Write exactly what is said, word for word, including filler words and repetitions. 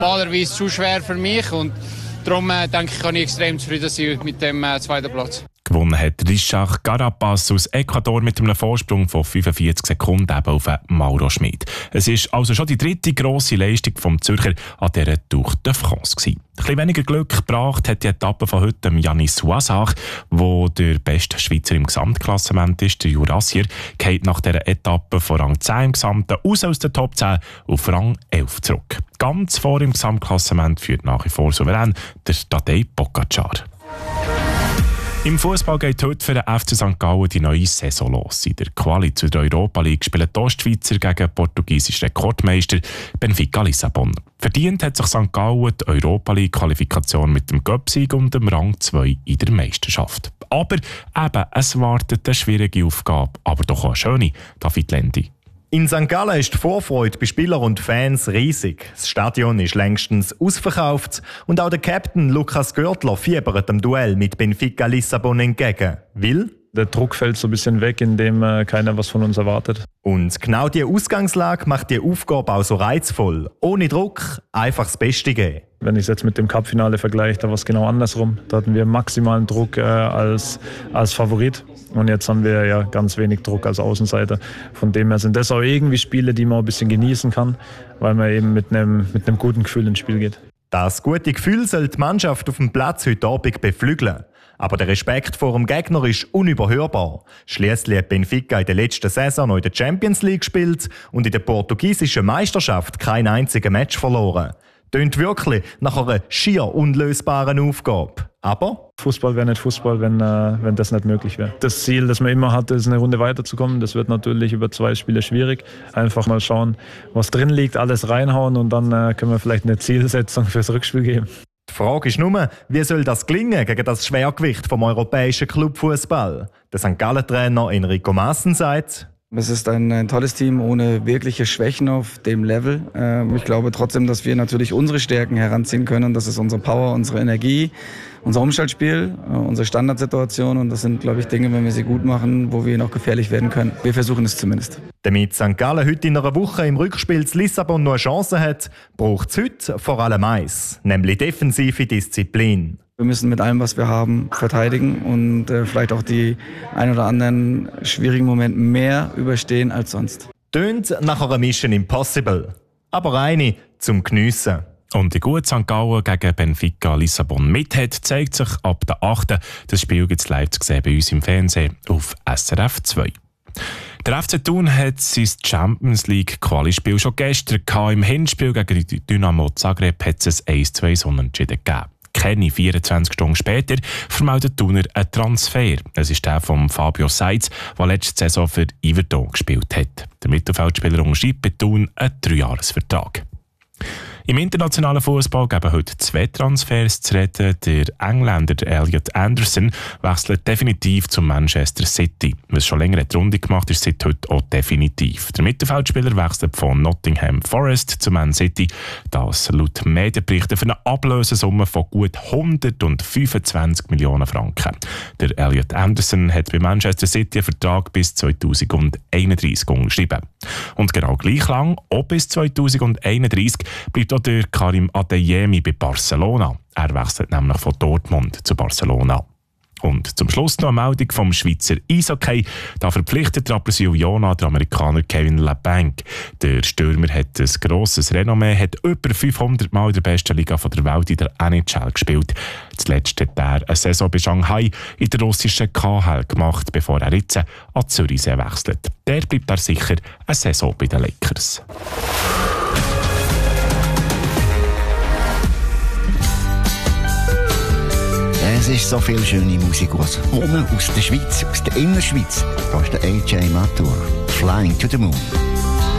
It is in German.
Normalerweise zu schwer für mich und darum äh, denke ich, kann ich extrem zufrieden sein mit dem äh, zweiten Platz. Gewonnen hat Rishach Carapaz aus Ecuador mit einem Vorsprung von fünfundvierzig Sekunden eben auf Mauro Schmid. Es ist also schon die dritte grosse Leistung vom Zürcher an dieser Tour de France gewesen. Ein bisschen weniger Glück gebracht hat die Etappe von heute Yannis Ouazach, der der beste Schweizer im Gesamtklassement ist. Der Jurassier geht nach dieser Etappe von Rang zehn im Gesamten aus aus der Top zehn auf Rang elf zurück. Ganz vor im Gesamtklassement führt nach wie vor souverän der Tadej Pogačar. Im Fußball geht heute für den F C Sankt Gallen die neue Saison los. In der Quali zur Europa League spielen die Ostschweizer gegen den portugiesischen Rekordmeister Benfica Lissabon. Verdient hat sich Sankt Gallen die Europa League Qualifikation mit dem Cup-Sieg und dem Rang zwei in der Meisterschaft. Aber eben, es wartet eine schwierige Aufgabe, aber doch auch eine schöne, David Lendi. In Sankt Gallen ist die Vorfreude bei Spielern und Fans riesig. Das Stadion ist längstens ausverkauft und auch der Captain Lukas Görtler fiebert dem Duell mit Benfica Lissabon entgegen. Will? Der Druck fällt so ein bisschen weg, indem äh, keiner was von uns erwartet. Und genau diese Ausgangslage macht die Aufgabe auch so reizvoll. Ohne Druck, einfach das Beste geben. Wenn ich es jetzt mit dem Cup-Finale vergleiche, da war es genau andersrum. Da hatten wir maximalen Druck äh, als, als Favorit. Und jetzt haben wir ja ganz wenig Druck als Außenseiter. Von dem her sind das auch irgendwie Spiele, die man ein bisschen genießen kann, weil man eben mit einem, mit einem guten Gefühl ins Spiel geht. Das gute Gefühl soll die Mannschaft auf dem Platz heute Abend beflügeln. Aber der Respekt vor dem Gegner ist unüberhörbar. Schliesslich hat Benfica in der letzten Saison noch in der Champions League gespielt und in der portugiesischen Meisterschaft kein einziges Match verloren. Tönt wirklich nach einer schier unlösbaren Aufgabe. Aber Fußball wäre nicht Fußball, wenn, äh, wenn das nicht möglich wäre. Das Ziel, das man immer hat, ist eine Runde weiterzukommen. Das wird natürlich über zwei Spiele schwierig. Einfach mal schauen, was drin liegt, alles reinhauen und dann äh, können wir vielleicht eine Zielsetzung fürs Rückspiel geben. Die Frage ist nur, wie soll das gelingen gegen das Schwergewicht vom europäischen Clubfußball? Der Sankt Gallen-Trainer Enrico Maaßen sagt: Es ist ein, ein tolles Team ohne wirkliche Schwächen auf dem Level. Ähm, ich glaube trotzdem, dass wir natürlich unsere Stärken heranziehen können. Das ist unsere Power, unsere Energie, unser Umschaltspiel, äh, unsere Standardsituation. Und das sind, glaube ich, Dinge, wenn wir sie gut machen, wo wir noch gefährlich werden können. Wir versuchen es zumindest. Damit Sankt Gallen heute in einer Woche im Rückspiel zu Lissabon noch eine Chance hat, braucht es heute vor allem eins, nämlich defensive Disziplin. Wir müssen mit allem, was wir haben, verteidigen und äh, vielleicht auch die ein oder anderen schwierigen Momente mehr überstehen als sonst. Tönt nach einer Mission Impossible, aber eine zum Geniessen. Und wie gut Sankt Gallen gegen Benfica Lissabon mithält, zeigt sich ab der achten Das Spiel gibt es live zu sehen bei uns im Fernsehen auf S R F zwei. Der F C Thun hat sein Champions League Quali-Spiel schon gestern gehabt. Im Hinspiel gegen Dynamo Zagreb hat es ein eins zu zwei Unentschieden gegeben. Keine vierundzwanzig Stunden später vermeldet Thuner einen Transfer. Es ist der von Fabio Seitz, der letzte Saison für Yverdon gespielt hat. Der Mittelfeldspieler unterschreibt bei Thun einen Dreijahresvertrag. Im internationalen Fußball geben heute zwei Transfers zu reden. Der Engländer Elliot Anderson wechselt definitiv zu Manchester City. Was schon länger die Runde gemacht ist, seit heute auch definitiv. Der Mittelfeldspieler wechselt von Nottingham Forest zu Man City. Das laut Medienberichten für eine Ablösesumme von gut hundertfünfundzwanzig Millionen Franken. Der Elliot Anderson hat bei Manchester City einen Vertrag bis zweitausendeinunddreißig unterschrieben. Und genau gleich lang, auch bis zweitausendeinunddreißig, bleibt auch der Karim Adeyemi bei Barcelona. Er wechselt nämlich von Dortmund zu Barcelona. Und zum Schluss noch eine Meldung vom Schweizer Eishockey. Da verpflichtet der Brasilianer der Amerikaner Kevin Labanc. Der Stürmer hat ein grosses Renommee, hat über fünfhundert Mal in der besten Liga der Welt in der N H L gespielt. Zuletzt hat er eine Saison bei Shanghai in der russischen K H L gemacht, bevor er jetzt an Zürichsee wechselt. Der bleibt er sicher eine Saison bei den Lakers. Es ist so viel schöne Musik aus. Ohne aus der Schweiz, aus der Innerschweiz. Da ist der A J Matur. Flying to the Moon.